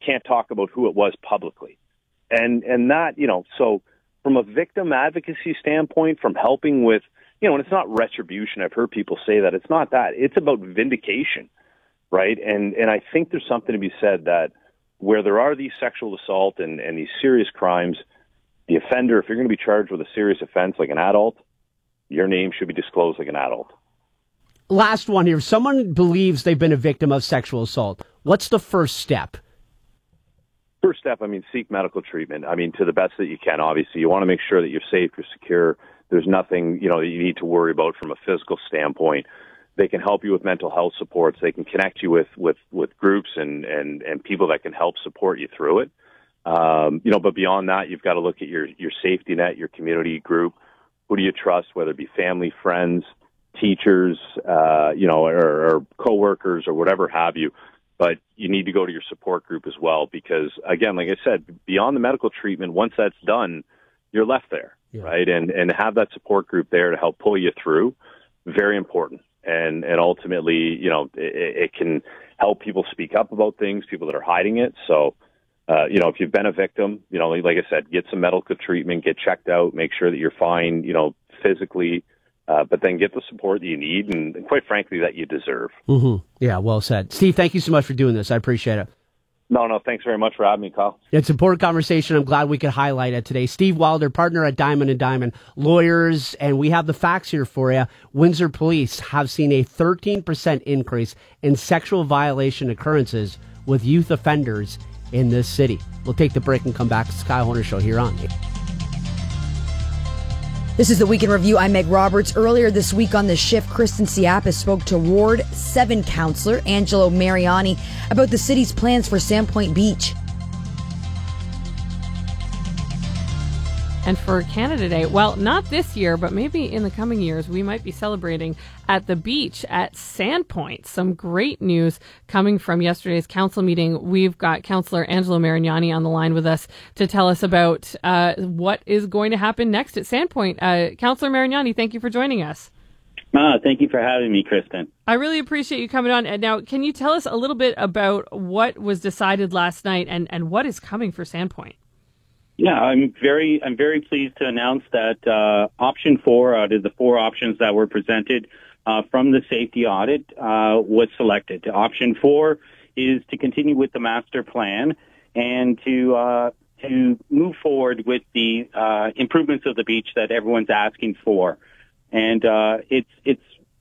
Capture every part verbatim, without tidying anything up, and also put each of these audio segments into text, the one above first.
can't talk about who it was publicly. And, and that, you know, so from a victim advocacy standpoint, from helping with, you know, and it's not retribution. I've heard people say that. It's not that. It's about vindication, right? And, and I think there's something to be said that where there are these sexual assault and, and these serious crimes, the offender, if you're going to be charged with a serious offense like an adult, your name should be disclosed like an adult. Last one here. If someone believes they've been a victim of sexual assault, what's the first step? First step, I mean, seek medical treatment. I mean, to the best that you can, obviously. You want to make sure that you're safe, you're secure. There's nothing, you know, that you need to worry about from a physical standpoint. They can help you with mental health supports. They can connect you with, with, with groups and, and, and people that can help support you through it. Um, you know, but beyond that, you've got to look at your, your safety net, your community group. Who do you trust, whether it be family, friends, teachers, uh, you know, or, or coworkers or whatever have you. But you need to go to your support group as well, because again, like I said, beyond the medical treatment, once that's done, you're left there, yeah. right? And, and have that support group there to help pull you through. Very important. And, and ultimately, you know, it, it can help people speak up about things, people that are hiding it. So, uh, you know, if you've been a victim, you know, like I said, get some medical treatment, get checked out, make sure that you're fine, you know, physically, uh, but then get the support that you need and, and quite frankly, that you deserve. Mm-hmm. Yeah, well said. Steve, thank you so much for doing this. I appreciate it. No, no, thanks very much for having me, Kyle. It's an important conversation. I'm glad we could highlight it today. Steve Wilder, partner at Diamond and Diamond Lawyers, and we have the facts here for you. Windsor Police have seen a thirteen percent increase in sexual violation occurrences with youth offenders in this city. We'll take the break and come back. It's the Kyle Horner Show here on. This is the Week in Review. I'm Meg Roberts. Earlier this week on The Shift, Kristen Siapas spoke to Ward seven Councillor Angelo Mariani about the city's plans for Sandpoint Beach. And for Canada Day, well, not this year, but maybe in the coming years, we might be celebrating at the beach at Sandpoint. Some great news coming from yesterday's council meeting. We've got Councillor Angelo Mariani on the line with us to tell us about uh, what is going to happen next at Sandpoint. Uh, Councillor Mariani, thank you for joining us. Ah, thank you for having me, Kristen. I really appreciate you coming on. And now, can you tell us a little bit about what was decided last night and, and what is coming for Sandpoint? Yeah, I'm very, I'm very pleased to announce that uh, option four out of the four options that were presented uh, from the safety audit uh, was selected. Option four is to continue with the master plan and to uh, to move forward with the uh, improvements of the beach that everyone's asking for. And uh, it's it's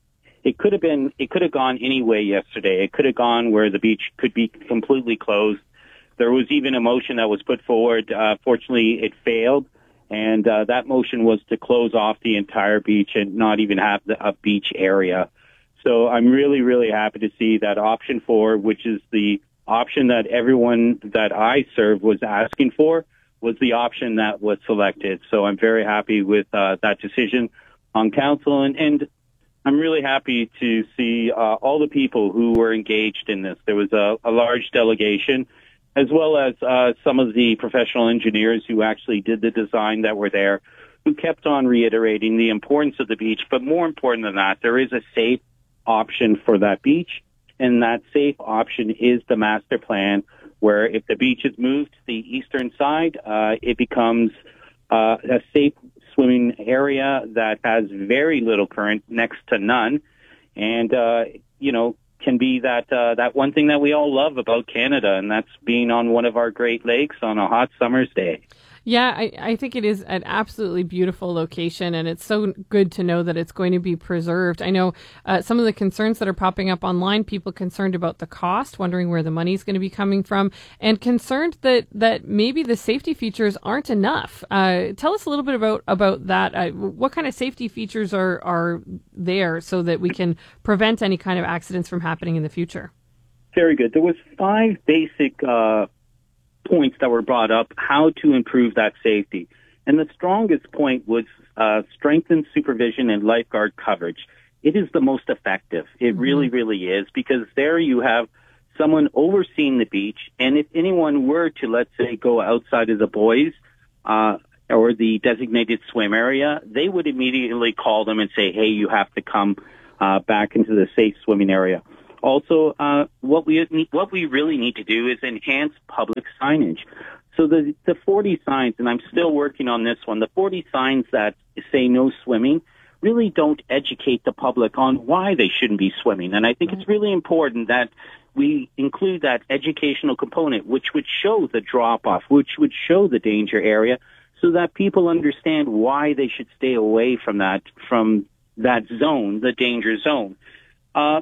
it could have been it could have gone any way yesterday. It could have gone where the beach could be completely closed. There was even a motion that was put forward. Uh, fortunately, it failed, and uh, that motion was to close off the entire beach and not even have the, a beach area. So I'm really, really happy to see that option four, which is the option that everyone that I serve was asking for, was the option that was selected. So I'm very happy with uh, that decision on council, and, and I'm really happy to see uh, all the people who were engaged in this. There was a, a large delegation, as well as uh, some of the professional engineers who actually did the design that were there, who kept on reiterating the importance of the beach. But more important than that, there is a safe option for that beach, and that safe option is the master plan, where if the beach is moved to the eastern side, uh, it becomes uh, a safe swimming area that has very little current, next to none, and, uh, you know, can be that uh, that one thing that we all love about Canada, and that's being on one of our Great Lakes on a hot summer's day. Yeah, I, I think it is an absolutely beautiful location, and it's so good to know that it's going to be preserved. I know uh, some of the concerns that are popping up online, people concerned about the cost, wondering where the money is going to be coming from, and concerned that, that maybe the safety features aren't enough. Uh, tell us a little bit about, about that. Uh, what kind of safety features are, are there so that we can prevent any kind of accidents from happening in the future? Very good. There was five basic uh points that were brought up, how to improve that safety. And the strongest point was uh, strengthened supervision and lifeguard coverage. It is the most effective. It mm-hmm. really, really is, because there you have someone overseeing the beach. And if anyone were to, let's say, go outside of the buoys uh, or the designated swim area, they would immediately call them and say, hey, you have to come uh, back into the safe swimming area. Also, uh, what we need, what we really need to do is enhance public signage. So the the forty signs, and I'm still working on this one, the forty signs that say no swimming really don't educate the public on why they shouldn't be swimming. And I think it's really important that we include that educational component, which would show the drop-off, which would show the danger area, so that people understand why they should stay away from that, from that zone, the danger zone. Uh,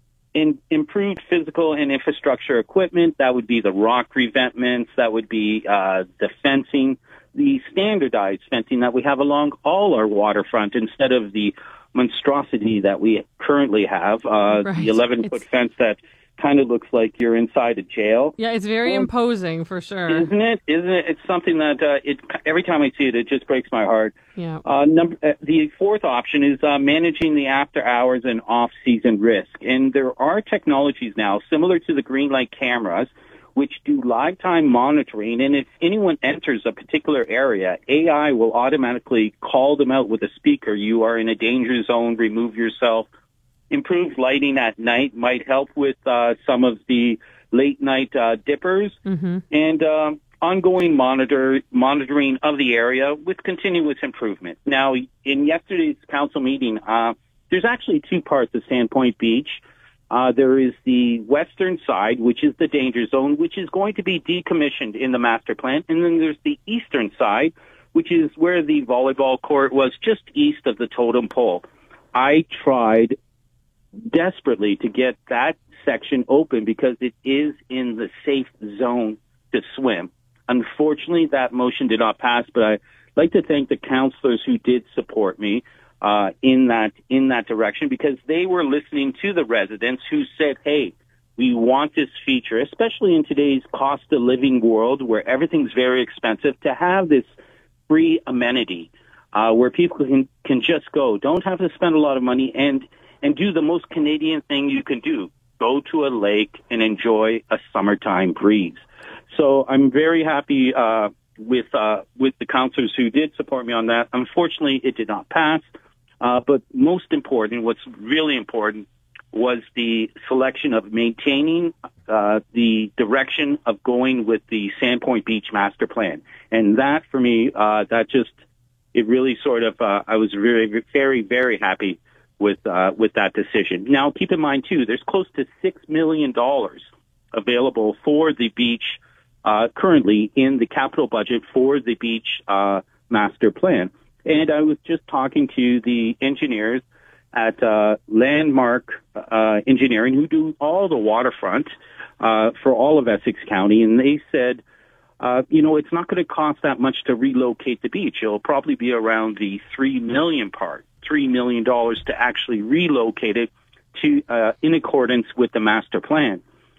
in improved physical and infrastructure equipment, that would be the rock revetments, that would be uh, the fencing, the standardized fencing that we have along all our waterfront instead of the monstrosity that we currently have, uh, right. the eleven-foot fence that kind of looks like you're inside a jail. Yeah, it's very well, imposing for sure. Isn't it? Isn't it? It's something that uh, it every time I see it, it just breaks my heart. Yeah. Uh, number uh, the fourth option is uh, managing the after hours and off season risk, and there are technologies now similar to the green light cameras, which do live time monitoring. And if anyone enters a particular area, A I will automatically call them out with a speaker. You are in a danger zone. Remove yourself. Improved lighting at night might help with uh, some of the late night uh, dippers, mm-hmm. and um, ongoing monitor monitoring of the area with continuous improvement. Now, in yesterday's council meeting, uh, there's actually two parts of Sandpoint Beach. Uh, there is the western side, which is the danger zone, which is going to be decommissioned in the master plan, and then there's the eastern side, which is where the volleyball court was, just east of the totem pole. I tried desperately to get that section open because it is in the safe zone to swim. Unfortunately, that motion did not pass, but I'd like to thank the councillors who did support me uh, in that in that direction, because they were listening to the residents who said, hey, we want this feature, especially in today's cost of living world where everything's very expensive, to have this free amenity uh, where people can, can just go, don't have to spend a lot of money, and and do the most Canadian thing you can do. Go to a lake and enjoy a summertime breeze. So I'm very happy uh, with uh, with the councillors who did support me on that. Unfortunately, it did not pass. Uh, but most important, what's really important, was the selection of maintaining uh, the direction of going with the Sandpoint Beach Master Plan. And that, for me, uh, that just, it really sort of, uh, I was very, very, very happy with uh, with that decision. Now, keep in mind, too, there's close to six million dollars available for the beach uh, currently in the capital budget for the beach uh, master plan. And I was just talking to the engineers at uh, Landmark uh, Engineering, who do all the waterfront uh, for all of Essex County, and they said, uh, you know, it's not going to cost that much to relocate the beach. It'll probably be around the three million part. three million dollars to actually relocate it to uh, in accordance with the master plan.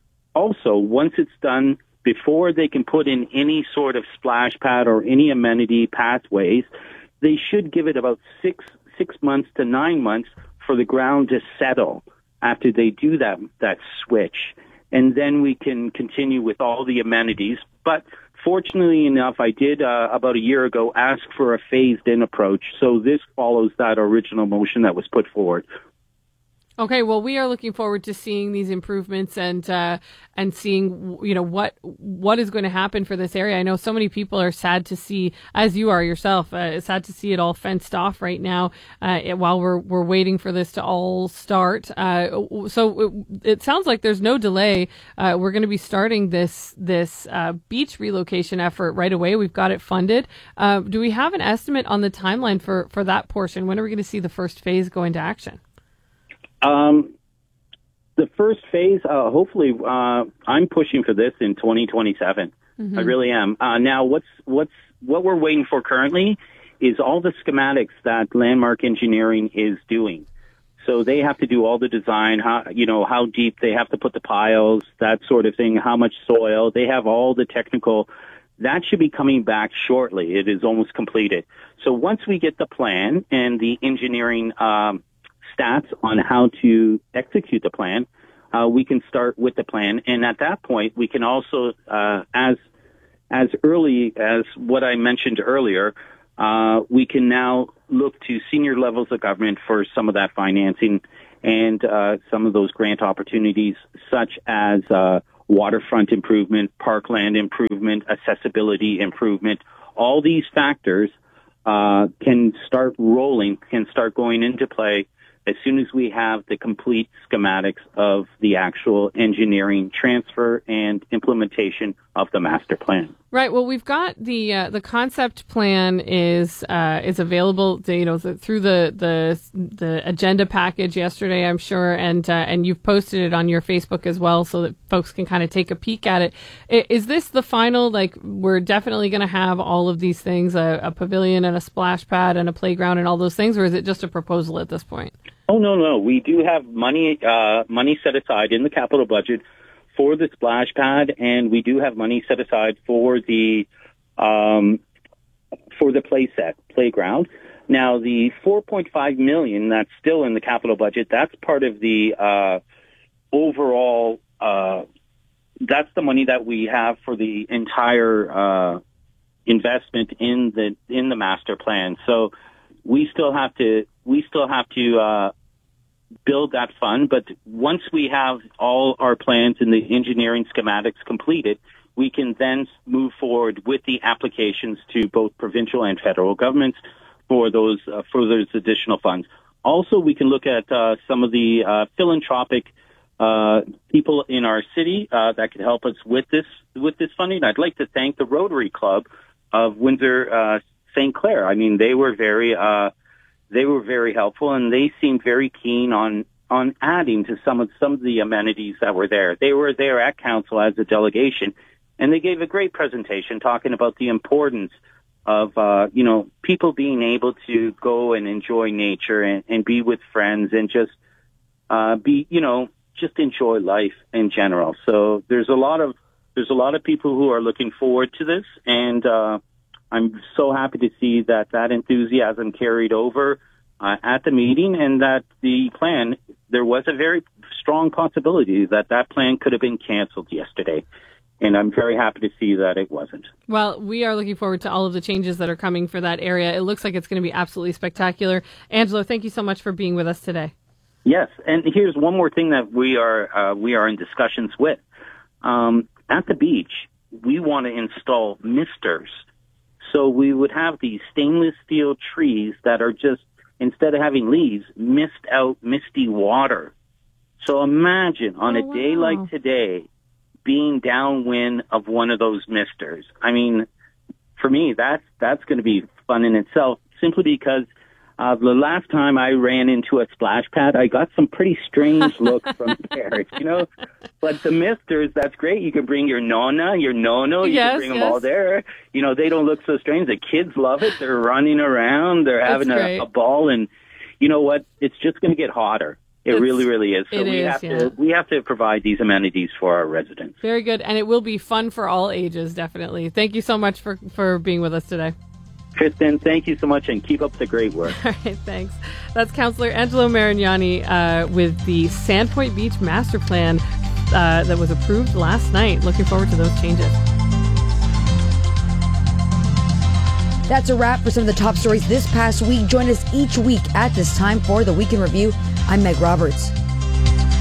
Also, once it's done, before they can put in any sort of splash pad or any amenity pathways, they should give it about six six months to nine months for the ground to settle after they do that that switch. And then we can continue with all the amenities. But fortunately enough, I did, uh, about a year ago, ask for a phased-in approach. So this follows that original motion that was put forward. Okay, well, we are looking forward to seeing these improvements and uh, and seeing, you know, what what is going to happen for this area. I know so many people are sad to see, as you are yourself, uh, sad to see it all fenced off right now uh, while we're we're waiting for this to all start. Uh, so it, it sounds like there's no delay. Uh, we're going to be starting this this uh, beach relocation effort right away. We've got it funded. Uh, do we have an estimate on the timeline for for that portion? When are we going to see the first phase go into action? Um, the first phase, uh, hopefully, uh, I'm pushing for this in twenty twenty-seven. Mm-hmm. I really am. Uh, now, what's what's what we're waiting for currently is all the schematics that Landmark Engineering is doing. So they have to do all the design, how you know how deep they have to put the piles, that sort of thing, how much soil. They have all the technical. That should be coming back shortly. It is almost completed. So once we get the plan and the engineering um, stats on how to execute the plan, uh, we can start with the plan. And at that point, we can also, uh, as as early as what I mentioned earlier, uh, we can now look to senior levels of government for some of that financing. and uh, some of those grant opportunities, such as uh, waterfront improvement, parkland improvement, accessibility improvement. All these factors uh, can start rolling, can start going into play as soon as we have the complete schematics of the actual engineering transfer and implementation of the master plan. Right. Well, we've got the uh, the concept plan is uh, is available, you know, through the the the agenda package yesterday, I'm sure, and uh, and you've posted it on your Facebook as well, so that folks can kind of take a peek at it. Is this the final? Like, we're definitely going to have all of these things, a, a pavilion and a splash pad and a playground and all those things, or is it just a proposal at this point? Oh no, no, we do have money uh, money set aside in the capital budget for the splash pad, and we do have money set aside for the um, for the play set playground. Now, the four point five million that's still in the capital budget, that's part of the uh, overall. Uh, that's the money that we have for the entire uh, investment in the in the master plan. So we still have to we still have to. Uh, build that fund, but once we have all our plans and the engineering schematics completed, we can then move forward with the applications to both provincial and federal governments for those uh, for those additional funds. Also, we can look at uh, some of the uh, philanthropic uh, people in our city uh, that can help us with this with this funding. I'd like to thank the Rotary Club of Windsor uh, Saint Clair. I mean, they were very uh, They were very helpful, and they seemed very keen on, on adding to some of some of the amenities that were there. They were there at council as a delegation, and they gave a great presentation talking about the importance of, uh, you know, people being able to go and enjoy nature and, and be with friends and just uh, be, you know, just enjoy life in general. So there's a lot of there's a lot of people who are looking forward to this, and uh, I'm so happy to see that that enthusiasm carried over uh, at the meeting, and that the plan, there was a very strong possibility that that plan could have been canceled yesterday. And I'm very happy to see that it wasn't. Well, we are looking forward to all of the changes that are coming for that area. It looks like it's going to be absolutely spectacular. Angelo, thank you so much for being with us today. Yes, and here's one more thing that we are uh, we are in discussions with. Um, at the beach, we want to install misters. So we would have these stainless steel trees that are just, instead of having leaves, mist out misty water. So imagine on oh, a day wow. like today, being downwind of one of those misters. I mean, for me, that's that's going to be fun in itself, simply because uh, the last time I ran into a splash pad, I got some pretty strange looks from parents, you know. But the misters, that's great. You can bring your nonna, your nono, you yes, can bring them yes. all there. You know, they don't look so strange. The kids love it. They're running around. They're having a, a ball. And you know what? It's just going to get hotter. It it's, really, really is. So we is, have yeah. to we have to provide these amenities for our residents. Very good, and it will be fun for all ages, definitely. Thank you so much for, for being with us today. Kristen, thank you so much, and keep up the great work. All right, thanks. That's Councillor Angelo Marignani uh, with the Sandpoint Beach Master Plan uh, that was approved last night. Looking forward to those changes. That's a wrap for some of the top stories this past week. Join us each week at this time for the Week in Review. I'm Meg Roberts.